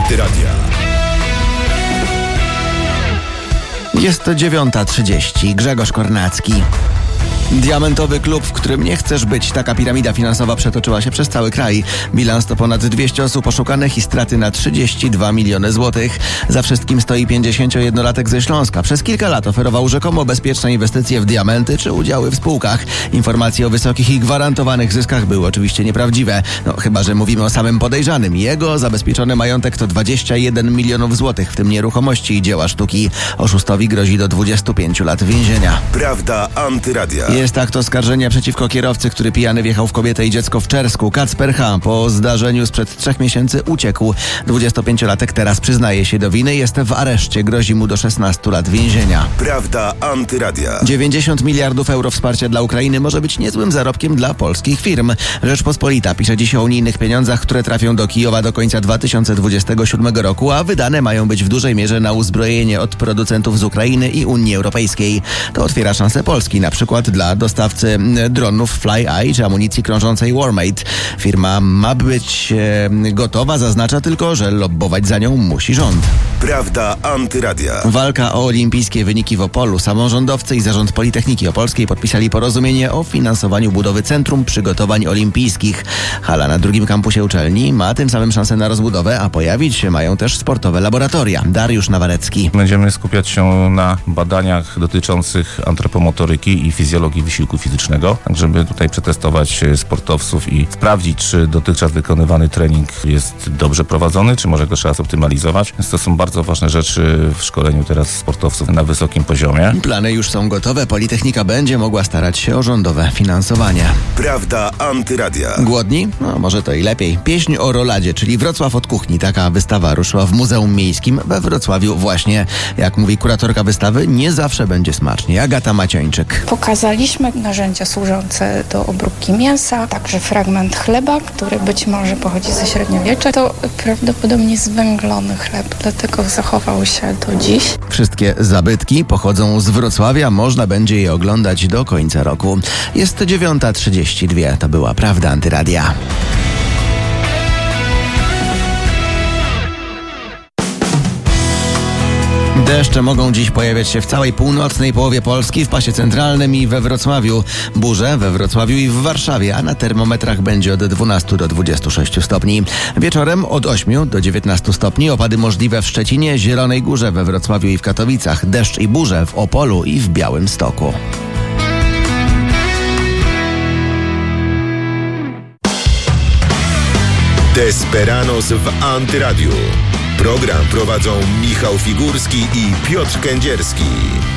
Antyradia. Jest 9:30. Grzegorz Kornacki. Diamentowy klub, w którym nie chcesz być. Taka piramida finansowa przetoczyła się przez cały kraj. Bilans to ponad 200 osób oszukanych i straty na 32 miliony złotych. Za wszystkim stoi 51-latek ze Śląska. Przez kilka lat oferował rzekomo bezpieczne inwestycje w diamenty czy udziały w spółkach. Informacje o wysokich i gwarantowanych zyskach były oczywiście nieprawdziwe. Chyba że mówimy o samym podejrzanym. Jego zabezpieczony majątek to 21 milionów złotych, w tym nieruchomości i dzieła sztuki. Oszustowi grozi do 25 lat więzienia. Prawda Antyradia. Jest akt oskarżenia przeciwko kierowcy, który pijany wjechał w kobietę i dziecko w Czersku. Kacper H. po zdarzeniu sprzed 3 miesięcy uciekł. 25-latek teraz przyznaje się do winy, jest w areszcie. Grozi mu do 16 lat więzienia. Prawda Antyradia. 90 miliardów euro wsparcia dla Ukrainy może być niezłym zarobkiem dla polskich firm. Rzeczpospolita pisze dziś o unijnych pieniądzach, które trafią do Kijowa do końca 2027 roku, a wydane mają być w dużej mierze na uzbrojenie od producentów z Ukrainy i Unii Europejskiej. To otwiera szansę Polski, na przykład dla dostawcy dronów Fly Eye czy amunicji krążącej Warmate. Firma ma być gotowa, zaznacza tylko, że lobbować za nią musi rząd. Prawda Antyradia. Walka o olimpijskie wyniki w Opolu. Samorządowcy i Zarząd Politechniki Opolskiej podpisali porozumienie o finansowaniu budowy Centrum Przygotowań Olimpijskich. Hala na drugim kampusie uczelni ma tym samym szansę na rozbudowę, a pojawić się mają też sportowe laboratoria. Dariusz Nawarecki. Będziemy skupiać się na badaniach dotyczących antropomotoryki i fizjologii wysiłku fizycznego, tak żeby tutaj przetestować sportowców i sprawdzić, czy dotychczas wykonywany trening jest dobrze prowadzony, czy może go trzeba zoptymalizować. Więc to są bardzo ważne rzeczy w szkoleniu teraz sportowców na wysokim poziomie. Plany już są gotowe. Politechnika będzie mogła starać się o rządowe finansowanie. Prawda Antyradia. Głodni? Może to i lepiej. Pieśń o roladzie, czyli Wrocław od kuchni. Taka wystawa ruszyła w Muzeum Miejskim we Wrocławiu właśnie. Jak mówi kuratorka wystawy, nie zawsze będzie smacznie. Agata Maciończyk. Pokazaliśmy narzędzia służące do obróbki mięsa, także fragment chleba, który być może pochodzi ze średniowiecza. To prawdopodobnie zwęglony chleb, dlatego zachował się do dziś. Wszystkie zabytki pochodzą z Wrocławia. Można będzie je oglądać do końca roku. Jest 9:32. To była Prawda Antyradia. Deszcze mogą dziś pojawiać się w całej północnej połowie Polski, w pasie centralnym i we Wrocławiu. Burze we Wrocławiu i w Warszawie, a na termometrach będzie od 12 do 26 stopni. Wieczorem od 8 do 19 stopni. Opady możliwe w Szczecinie, Zielonej Górze, we Wrocławiu i w Katowicach. Deszcz i burze w Opolu i w Białymstoku. Desperados w Antyradiu. Program prowadzą Michał Figurski i Piotr Kędzierski.